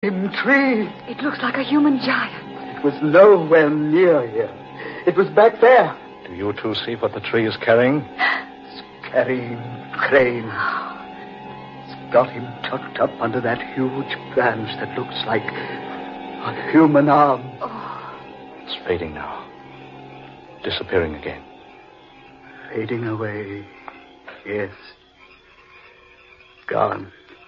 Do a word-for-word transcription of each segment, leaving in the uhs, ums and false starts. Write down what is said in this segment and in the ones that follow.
In tree. It looks like a human giant. It was nowhere near here. It was back there. Do you two see what the tree is carrying? It's carrying Crane. It's got him tucked up under that huge branch that looks like a human arm. Oh. It's fading now. Disappearing again. Fading away. Yes. Gone.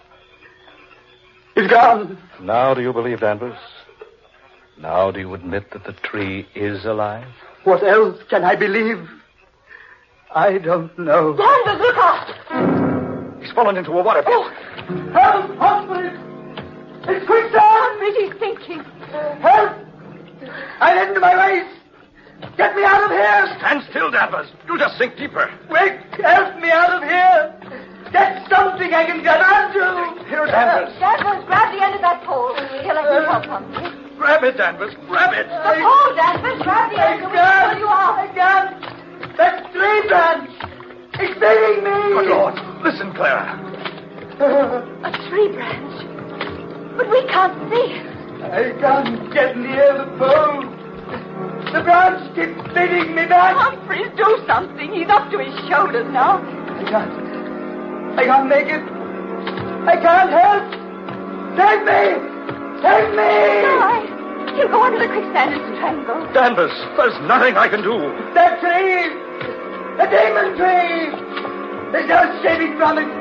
He's gone. Now do you believe, Danvers? Now do you admit that the tree is alive? What else can I believe? I don't know. Danvers, look out! He's fallen into a water pit. Oh. Help! Hospital! It's quicksand! Danvers, he's sinking. Help! I'm into my waist! Get me out of here! Stand still, Danvers. You'll just sink deeper. Quick! Help me out of here! Get something I can get onto! Here, Danvers. Danvers, grab the end of that pole. Here, let me help you. Grab it, Danvers. Grab it. The pole, Danvers. Grab the end. I We'll can't. pull you off. I can't! That tree branch! It's beating me! Good Lord. Listen, Clara. A tree branch. But we can't see it. I can't get near the pole. The branch keeps bidding me back. Humphreys, do something. He's up to his shoulders now. I can't. I can't make it. I can't help. Take me! Take me! Why? He'll go under the quicksand and strangle. Danvers, there's nothing I can do. That tree! The demon tree! There's no saving from it.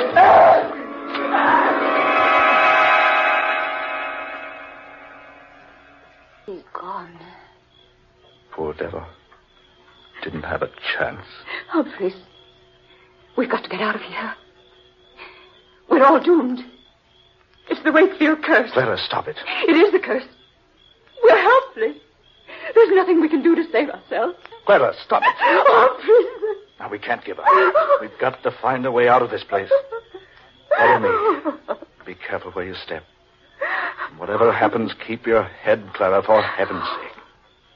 He's gone. Poor devil. Didn't have a chance. Humphreys, we've got to get out of here. We're all doomed. It's the Wakefield curse. Clara, stop it. It is the curse. We're helpless. There's nothing we can do to save ourselves. Clara, stop it. Humphreys. Now, we can't give up. We've got to find a way out of this place. Follow me. Be careful where you step. Whatever happens, keep your head, Clara, for heaven's sake.